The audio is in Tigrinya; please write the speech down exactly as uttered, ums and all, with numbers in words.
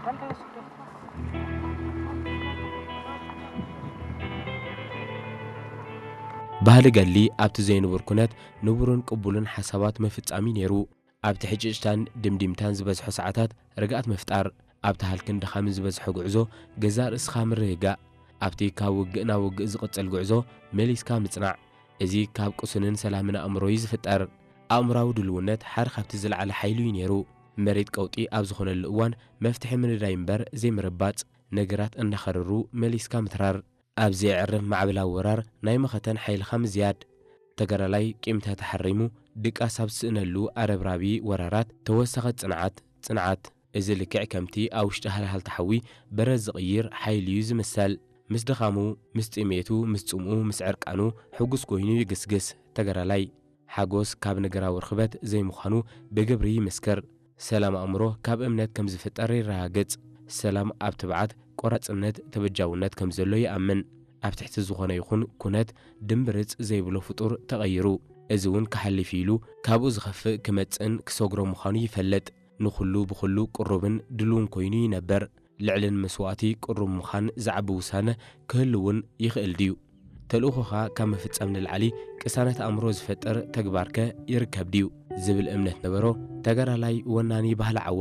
ባህሊ ገሊ ኣብቲ ዘይንብር ኩነት ንቡርን ቅቡልን ሓሳባት መፍጻሚ ነይሩ ኣብቲ ሕጭጭታን ድምድምታን ዝበዝሖ ሰዓታት ርግኣት መፍጣር ኣብቲ ሃልክን ድኻምን ዝበዝሖ ጉዕዞ ገዛ ርእስኻ ምርግጋእ ኣብቲ ካብ ውግእ ናብ ውግእ ዝቕጽል ጉዕዞ መሊስካ ምጽናዕ እዚ ካብ ቁስንን ሰላምን ኣእምሮይ ዝፍጠር ኣእምራዊ ድልውነት ሓደ ካብቲ ዝለዓለ ሓይሉ እዩ ነይሩ መሬት ቀውጢ ኣብ ዝኾነሉ እዋን መፍትሒ ምንዳይ እምበር ዘይምርባጽ ነገራት እናኸረሩ መሊስካ ምትራር ኣብ ዘይዕርፍ ማዕበላዊ ወራር ናይ መኸተን ሓይልኻ ምዝያድ ተገራላይ ቂምታ ተሓሪሙ ድቃስ ኣብ ዝስእነሉ ኣረብራቢ ወራራት ተወሳኸት ጽንዓት ጽንዓት እዚ ልክዕ ከምቲ ኣብ ውሽጢ ሃልሃል ተሓዊ በረድ ዝቕይር ሓይሊ እዩ ዝምሰል ምስ ድኻሙ ምስ ጢሜቱ ምስ ጽምኡ ምስ ዕርቃኑ ሕጉስ ኮይኑ ይግስግስ ተገራላይ ሓጎስ ካብ ነገራዊ ርኽበት ዘይምዃኑ ብግብሪ ይምስክር ሰላም ኣእምሮ ካብ እምነት ከም ዝፍጠር ይረጋገጽ ሰላም ኣብ ትብዓት ቆራጽነት ተበጃውነት ከም ዘሎ ይኣምን ኣብ ትሕቲ ዝኾነ ይኹን ኩነት ድምብርጽ ዘይብሎ ፍጡር ተቐይሩ እዚ እውን ክሓልፍ ኢሉ ካብኡ ዝኸፍእ ክመጽን ክሰግሮ ምዃኑ ይፈለጥ ንኹሉ ብኹሉ ቅሩብን ድልውን ኮይኑ ይነበር ልዕልን መስዋእቲ ቅሩብ ምዃን ዝዓቢ ውሳነ ክህልውን ይኽእል ድዩ ተልእኾኻ ካብ ምፍጸም ንላዕሊ ቅሳነት ኣእምሮ ዝፈጥር ተግባርከ ይርከብ ድዩ ዝብል እምነት ነበሮ ተገራላይ ወናኒ ባህሊ ዓወት